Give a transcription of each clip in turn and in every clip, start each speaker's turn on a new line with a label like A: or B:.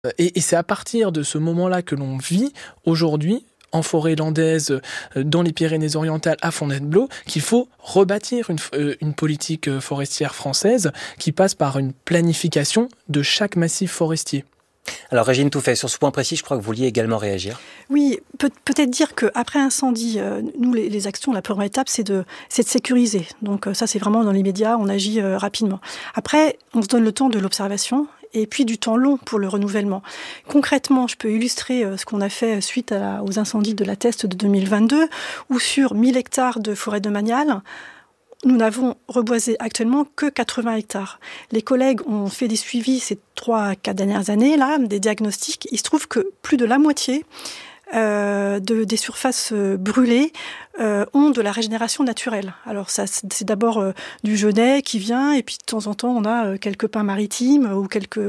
A: Et c'est à partir de ce moment-là que l'on vit aujourd'hui en forêt landaise, dans les Pyrénées-Orientales, à Fontainebleau, qu'il faut rebâtir une politique forestière française qui passe par une planification de chaque massif forestier.
B: Alors Régine Touffet, sur ce point précis, je crois que vous vouliez également réagir.
C: Oui, peut-être dire qu'après incendie, nous, les actions, la première étape, c'est de sécuriser. Donc ça, c'est vraiment dans l'immédiat, on agit rapidement. Après, on se donne le temps de l'observation et puis du temps long pour le renouvellement. Concrètement, je peux illustrer ce qu'on a fait suite aux incendies de la Teste de 2022, où sur 1000 hectares de forêt domaniale, nous n'avons reboisé actuellement que 80 hectares. Les collègues ont fait des suivis ces 3-4 dernières années, là, des diagnostics. Il se trouve que plus de la moitié des surfaces brûlées ont de la régénération naturelle. Alors ça, c'est d'abord du genêt qui vient, et puis de temps en temps on a quelques pins maritimes ou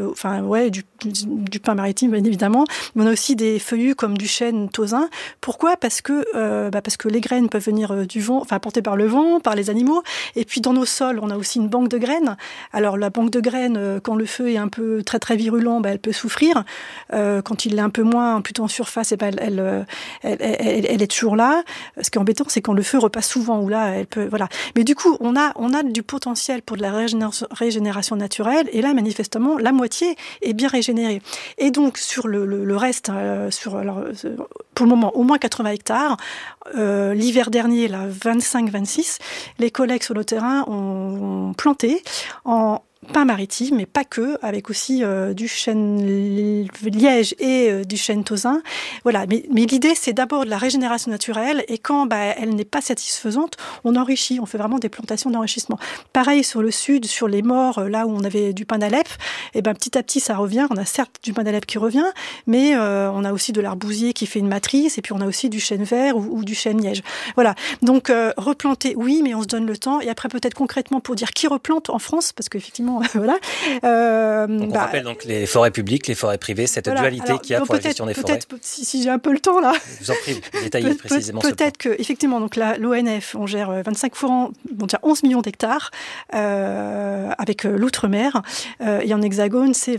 C: du pin maritime bien évidemment, mais on a aussi des feuillus comme du chêne tausin. Pourquoi ? Parce que les graines peuvent venir du vent, enfin portées par le vent, par les animaux, et puis dans nos sols on a aussi une banque de graines. Alors la banque de graines, quand le feu est un peu très très virulent, elle peut souffrir. Quand il est un peu moins, plutôt en surface, elle est toujours là. Ce qui est embêtant, c'est quand le feu repasse souvent, où là, elle peut, voilà. Mais du coup, on a du potentiel pour de la régénération naturelle, et là, manifestement, la moitié est bien régénérée. Et donc, sur le reste, pour le moment, au moins 80 hectares, l'hiver dernier, là, 25-26, les collègues sur le terrain ont planté en pin maritime, mais pas que, avec aussi du chêne liège et du chêne tausin. Voilà. Mais l'idée, c'est d'abord de la régénération naturelle, et quand elle n'est pas satisfaisante, on enrichit, on fait vraiment des plantations d'enrichissement. Pareil sur le sud, sur les morts, là où on avait du pin d'Alep, et petit à petit ça revient. On a certes du pin d'Alep qui revient, mais on a aussi de l'arbousier qui fait une matrice, et puis on a aussi du chêne vert ou du chêne liège. Voilà. Donc replanter, oui, mais on se donne le temps. Et après peut-être concrètement pour dire qui replante en France, parce qu'effectivement voilà.
B: Donc on rappelle donc les forêts publiques, les forêts privées, cette dualité qu'il y a pour la gestion des forêts.
C: Peut-être, si j'ai un peu le temps là.
B: Je vous en prie, détaillez précisément ce point.
C: Peut-être que, effectivement, donc l'ONF, on gère 25 forêts, déjà 11 millions d'hectares, avec l'outre-mer, et en hexagone, c'est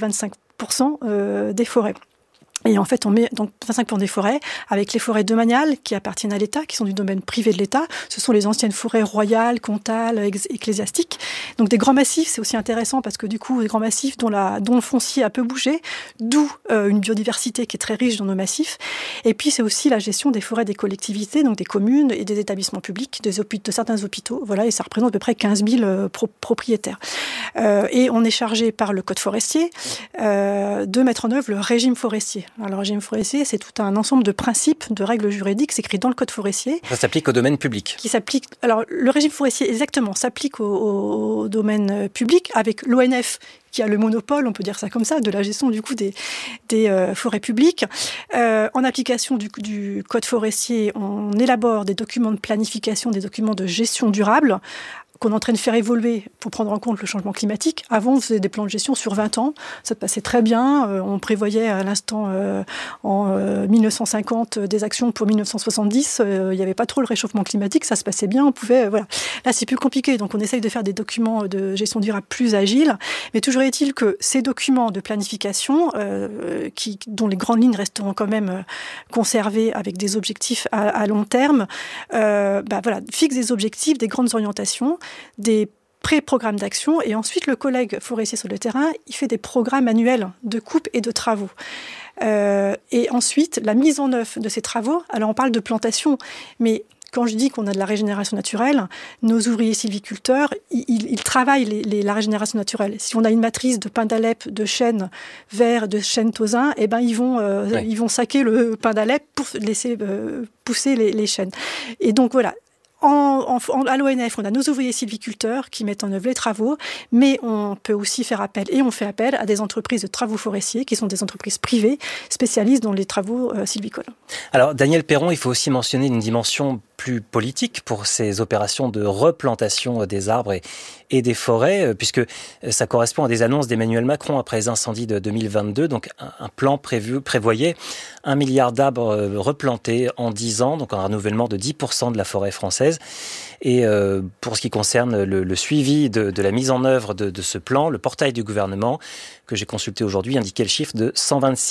C: 25% des forêts. Et en fait, on met donc 25% des forêts avec les forêts domaniales qui appartiennent à l'État, qui sont du domaine privé de l'État. Ce sont les anciennes forêts royales, comtales, ecclésiastiques. Donc des grands massifs, c'est aussi intéressant parce que du coup, des grands massifs dont le foncier a peu bougé, d'où une biodiversité qui est très riche dans nos massifs. Et puis c'est aussi la gestion des forêts des collectivités, donc des communes et des établissements publics, de certains hôpitaux. Voilà, et ça représente à peu près 15 000 propriétaires. Et on est chargé par le Code forestier de mettre en œuvre le régime forestier. Alors, le régime forestier, c'est tout un ensemble de principes, de règles juridiques, c'est écrit dans le Code forestier.
B: Ça s'applique au domaine public.
C: Alors, le régime forestier, exactement, s'applique au domaine public, avec l'ONF qui a le monopole, on peut dire ça comme ça, de la gestion du coup des forêts publiques. En application du Code forestier, on élabore des documents de planification, des documents de gestion durable, qu'on est en train de faire évoluer pour prendre en compte le changement climatique. Avant, on faisait des plans de gestion sur 20 ans. Ça passait très bien. On prévoyait à l'instant, en 1950, des actions pour 1970. Il n'y avait pas trop le réchauffement climatique. Ça se passait bien. On pouvait, voilà. Là, c'est plus compliqué. Donc, on essaye de faire des documents de gestion durable plus agiles. Mais toujours est-il que ces documents de planification, dont les grandes lignes resteront quand même conservées avec des objectifs à long terme, fixent des objectifs, des grandes orientations, des pré-programmes d'action, et ensuite le collègue forestier sur le terrain, il fait des programmes annuels de coupe et de travaux. Et ensuite, la mise en œuvre de ces travaux, alors on parle de plantation, mais quand je dis qu'on a de la régénération naturelle, nos ouvriers sylviculteurs, ils travaillent la régénération naturelle. Si on a une matrice de pin d'Alep, de chêne vert, de chêne tausin, ils vont saquer le pin d'Alep pour laisser pousser les chênes. Et donc voilà. À l'ONF, on a nos ouvriers sylviculteurs qui mettent en œuvre les travaux, mais on peut aussi faire appel, et on fait appel à des entreprises de travaux forestiers, qui sont des entreprises privées spécialistes dans les travaux sylvicoles.
B: Alors, Daniel Perron, il faut aussi mentionner une dimension plus politique pour ces opérations de replantation des arbres et des forêts, puisque ça correspond à des annonces d'Emmanuel Macron après les incendies de 2022. Donc un plan prévoyait 1 milliard d'arbres replantés en 10 ans, donc un renouvellement de 10% de la forêt française. Et pour ce qui concerne le suivi de la mise en œuvre de ce plan, le portail du gouvernement que j'ai consulté aujourd'hui indiquait le chiffre de 126